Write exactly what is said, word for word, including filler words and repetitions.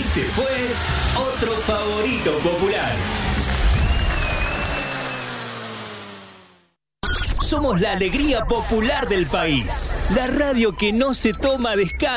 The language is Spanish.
Este fue otro favorito popular. Somos la alegría popular del país. La radio que no se toma descanso.